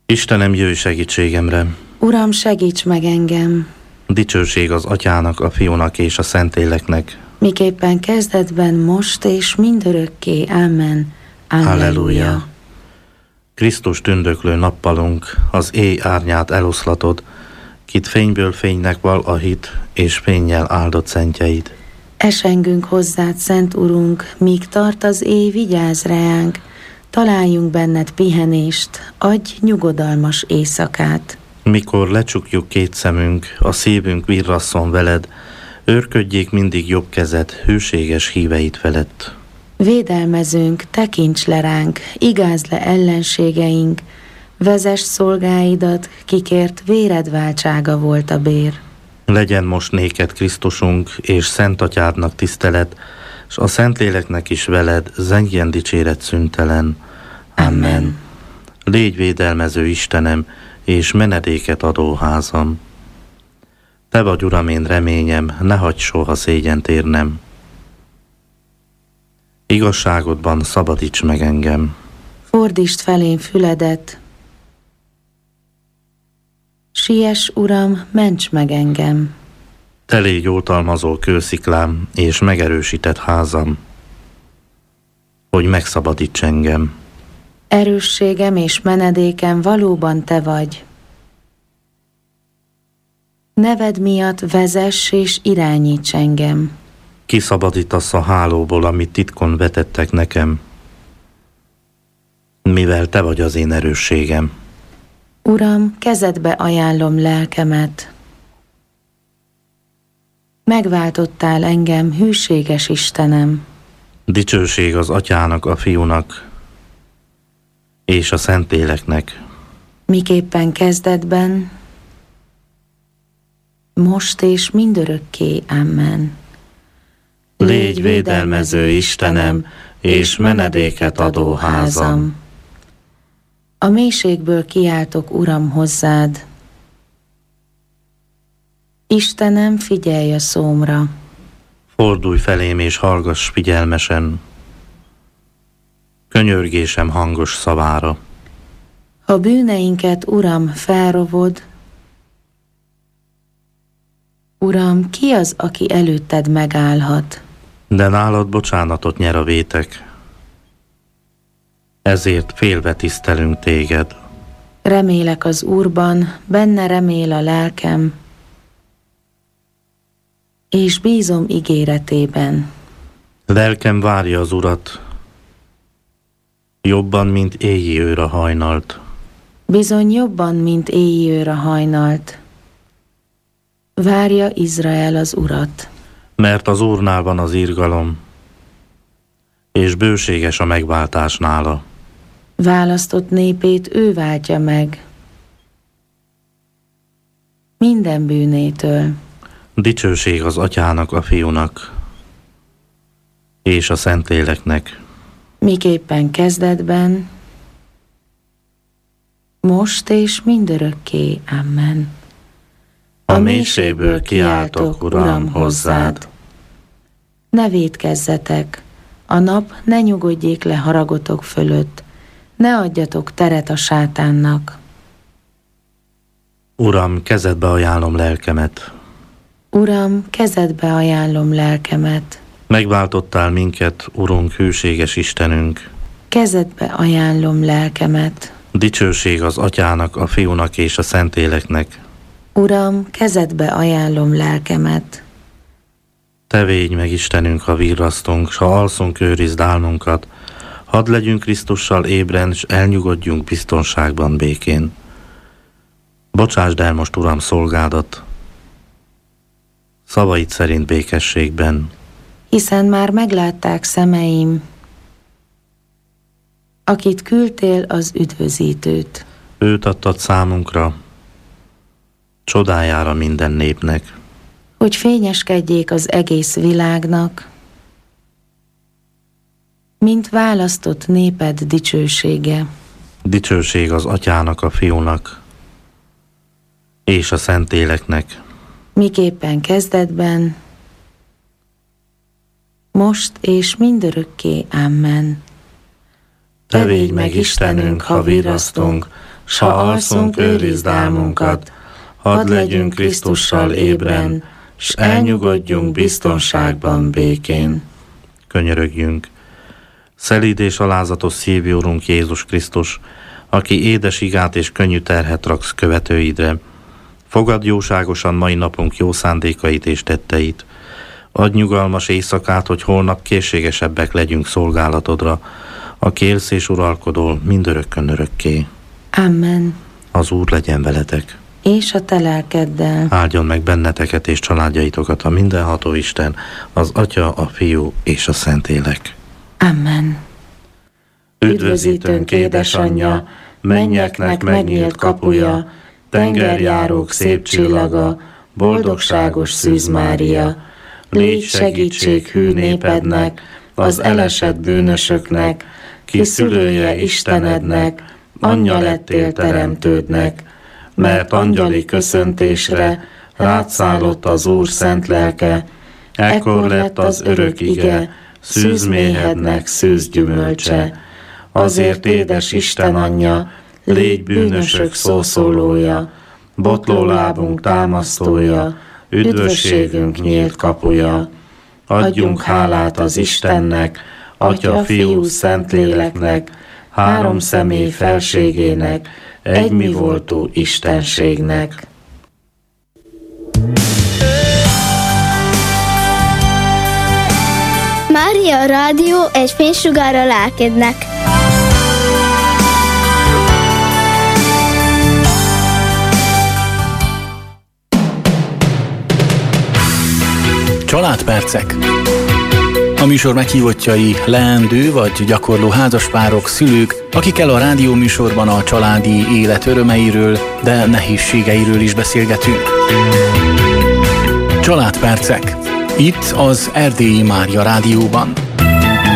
Istenem, jöjj segítségemre! Uram, segíts meg engem! Dicsőség az Atyának, a Fiúnak és a Szentléleknek. Miképpen kezdetben, most és mindörökké. Amen. Halleluja! Krisztus tündöklő nappalunk, az éj árnyát eloszlatod, kit fényből fénynek val a hit, és fénnyel áldott szentjeid. Esengünk hozzád, Szent Urunk, míg tart az éj, vigyázz reánk, találjunk benned pihenést, adj nyugodalmas éjszakát. Mikor lecsukjuk két szemünk, a szívünk virrasszon veled, őrködjék mindig jobb kezed, hűséges híveid felett. Védelmezőnk, tekints le ránk, igázd le ellenségeink, vezess szolgáidat, kikért véred váltsága volt a bér. Legyen most néked Krisztusunk, és Szent Atyádnak tisztelet, s a Szentléleknek is veled zengjen dicséret szüntelen. Amen. Légy védelmező Istenem, és menedéket adó házam. Te vagy, Uram, én reményem, ne hagyj soha szégyent érnem. Igazságodban szabadíts meg engem. Fordítsd felém füledet, siess, Uram, ments meg engem. Te légy oltalmazó kősziklám, és megerősített házam, hogy megszabadíts engem. Erősségem és menedékem valóban te vagy. Neved miatt vezess és irányíts engem. Kiszabadítasz a hálóból, amit titkon vetettek nekem, mivel te vagy az én erősségem. Uram, kezedbe ajánlom lelkemet. Megváltottál engem, hűséges Istenem. Dicsőség az Atyának, a Fiúnak és a Szentléleknek. Miképpen kezdetben, most és mindörökké. Amen. Légy védelmező Istenem, és menedéket adó házam. A mélységből kiáltok, Uram, hozzád. Istenem, figyelj a szómra. Fordulj felém és hallgass figyelmesen, könyörgésem hangos szavára. Ha bűneinket, Uram, felrovod, Uram, ki az, aki előtted megállhat? De nálad bocsánatot nyer a vétek, ezért félve tisztelünk téged. Remélek az Úrban, benne remél a lelkem, és bízom ígéretében. Lelkem várja az Urat, jobban, mint éjjé őr a hajnalt. Bizony jobban, mint éjjé őr a hajnalt. Várja Izrael az Urat. Mert az Úrnál van az irgalom, és bőséges a megváltás nála. Választott népét ő váltja meg minden bűnétől. Dicsőség az Atyának, a Fiúnak és a Szentléleknek. Miképpen kezdetben, most és mindörökké. Amen. A mélységből kiáltok, Uram, hozzád. Ne vétkezzetek, a nap ne nyugodjék le haragotok fölött, ne adjatok teret a sátánnak. Uram, kezedbe ajánlom lelkemet. Uram, kezedbe ajánlom lelkemet. Megváltottál minket, Urunk, hűséges Istenünk. Kezedbe ajánlom lelkemet. Dicsőség az Atyának, a Fiúnak és a Szentléleknek. Uram, kezedbe ajánlom lelkemet. Te védj meg, Istenünk, ha virrasztunk, s ha alszunk, őrizd álmunkat. Hadd legyünk Krisztussal ébren, s elnyugodjunk biztonságban, békén. Bocsásd el most, Uram, szolgádat, szavaid szerint békességben. Hiszen már meglátták szemeim, akit küldtél, az üdvözítőt. Őt adtad számunkra, csodájára minden népnek. Hogy fényeskedjék az egész világnak, mint választott néped dicsősége. Dicsőség az Atyának, a Fiúnak és a Szentléleknek. Miképpen kezdetben, most és mindörökké. Amen. Te védj meg, Istenünk, ha virrasztunk, s ha alszunk, őrizd álmunkat. Hadd legyünk Krisztussal ébren, s elnyugodjunk biztonságban, békén. Könyörögjünk! Szelíd és alázatos szívű Urunk Jézus Krisztus, aki édes igát és könnyű terhet raksz követőidre. Fogadd jóságosan mai napunk jó szándékait és tetteit. Adj nyugalmas éjszakát, hogy holnap készségesebbek legyünk szolgálatodra, aki élsz és uralkodol mindörökkön örökké. Amen. Az Úr legyen veletek. És a te lelkeddel. Áldjon meg benneteket és családjaitokat a mindenható Isten, az Atya, a Fiú és a Szentlélek. Amen. Üdvözítőnk édesanyja, mennyeknek megnyílt kapuja, tengerjárók szép csillaga, boldogságos Szűz Mária. Légy segítség hű népednek, az elesett bűnösöknek, ki szülője Istenednek, anyja lettél teremtődnek, mert angyali köszöntésre rád szállott az Úr szent lelke, ekkor lett az örök ige, szűzméhednek szűz gyümölcse. Azért édes Isten anyja, légy bűnösök szószólója, botlólábunk támasztója, üdvösségünk nyílt kapuja. Adjunk hálát az Istennek, Atya, Fiú, Szentléleknek, három személy felségének, egymivoltú Istenségnek. Mária Rádió egy fénysugár a lelkednek. Családpercek. A műsor meghívottjai leendő vagy gyakorló házaspárok, szülők, akikkel a rádióműsorban a családi élet örömeiről, de nehézségeiről is beszélgetünk. Családpercek. Itt az Erdélyi Mária Rádióban.